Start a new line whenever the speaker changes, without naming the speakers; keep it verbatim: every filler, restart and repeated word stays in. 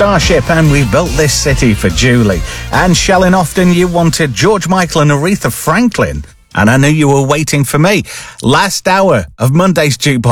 Starship and We Built This City for Julie. And Shellin Often, you wanted George Michael and Aretha Franklin. And I knew you were waiting for me. Last hour of Monday's Jukebox.